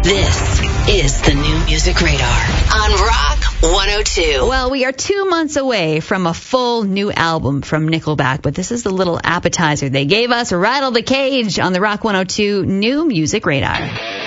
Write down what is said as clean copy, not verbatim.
This is the New Music Radar on Rock 102. Well, we are 2 months away from a full new album from Nickelback, but this is the little appetizer they gave us. Rattle the Cage on the Rock 102 New Music Radar.